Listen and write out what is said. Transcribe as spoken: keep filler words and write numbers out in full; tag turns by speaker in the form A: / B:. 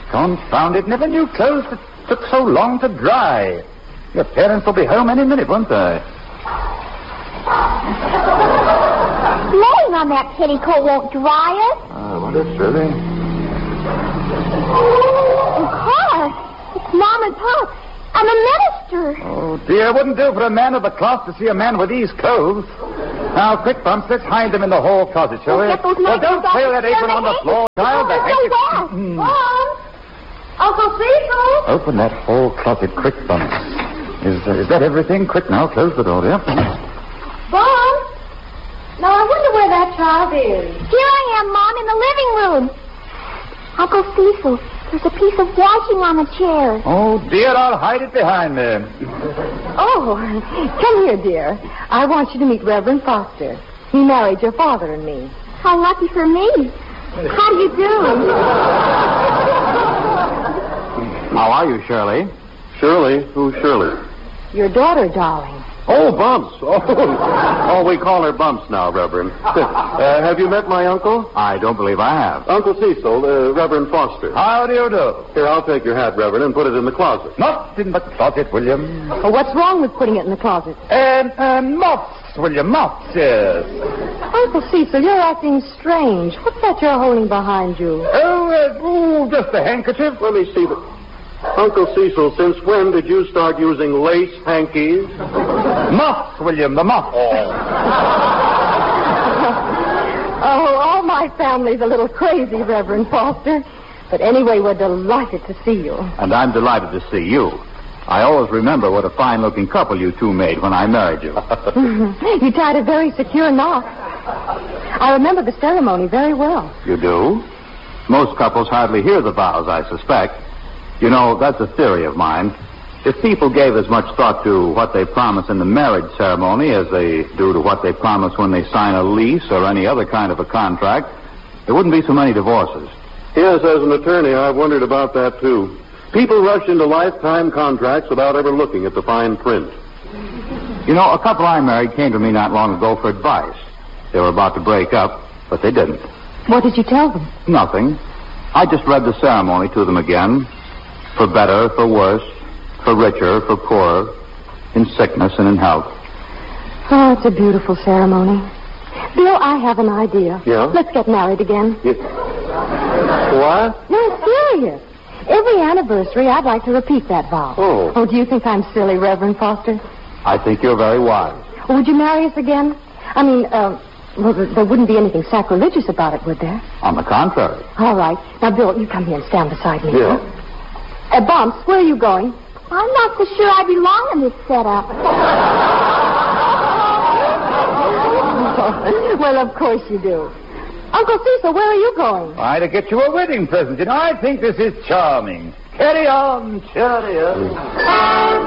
A: Confound it. Never knew clothes that took so long to dry. Your parents will be home any minute, won't they?
B: Laying on that petticoat won't dry us.
A: I wonder, really.
B: Of course. It's Mom and Pop. I'm a minister.
A: Oh, dear. It wouldn't do for a man of the cloth to see a man with these clothes. Now, quick, Bumps, let's hide them in the hall closet, shall we?
B: Get those
A: Well, don't trail that apron on the floor, child. The
B: Oh,
A: handkerchief-
B: Mom! Uncle Cecil!
A: Open that hall closet quick, Bumps. Is, uh, is that everything? Quick now. Close the door, yeah?
B: Mom! Now, I wonder where that child is. Here I am, Mom, in the living room. Uncle Cecil, there's a piece of washing on the chair.
A: Oh, dear, I'll hide it behind me.
C: Oh, come here, dear. I want you to meet Reverend Foster. He married your father and me.
B: How lucky for me. How do you do?
A: How are you, Shirley?
D: Shirley? Who's Shirley?
C: Your daughter, darling.
D: Oh, Bumps. Oh, oh we call her Bumps now, Reverend. uh, have you met my uncle?
A: I don't believe I have.
D: Uncle Cecil, uh, Reverend Foster.
A: How do you do?
D: Here, I'll take your hat, Reverend, and put it in the closet.
A: Not in the closet, William.
C: Well, what's wrong with putting it in the closet?
A: And, and moths, William, moths, yes.
C: Uncle Cecil, you're acting strange. What's that you're holding behind you?
A: Oh, uh, oh, just a handkerchief.
D: Let me see the... Uncle Cecil, since when did you start using lace hankies?
A: Moths, William, the moths.
C: Oh, all my family's a little crazy, Reverend Foster. But anyway, we're delighted to see you.
A: And I'm delighted to see you. I always remember what a fine-looking couple you two made when I married you.
C: You tied a very secure knot. I remember the ceremony very well.
A: You do? Most couples hardly hear the vows, I suspect. You know, that's a theory of mine. If people gave as much thought to what they promise in the marriage ceremony as they do to what they promise when they sign a lease or any other kind of a contract, there wouldn't be so many divorces.
D: Yes, as an attorney, I've wondered about that, too. People rush into lifetime contracts without ever looking at the fine print.
A: You know, a couple I married came to me not long ago for advice. They were about to break up, but they didn't.
C: What did you tell them?
A: Nothing. I just read the ceremony to them again. For better, for worse, for richer, for poorer, in sickness and in health.
C: Oh, it's a beautiful ceremony. Bill, I have an idea.
D: Yeah?
C: Let's get married again.
D: Yeah. What?
C: No, I'm serious. Every anniversary, I'd like to repeat that vow.
D: Oh.
C: Oh, do you think I'm silly, Reverend Foster?
A: I think you're very wise.
C: Or would you marry us again? I mean, uh, well, there wouldn't be anything sacrilegious about it, would there?
A: On the contrary.
C: All right. Now, Bill, you come here and stand beside me.
D: Yeah.
C: Uh, Bumps, where are you going?
B: I'm not so sure I belong in this setup.
C: Well, of course you do. Uncle Cecil, where are you going?
A: Why, to get you a wedding present. You know, I think this is charming. Carry on, cheerio.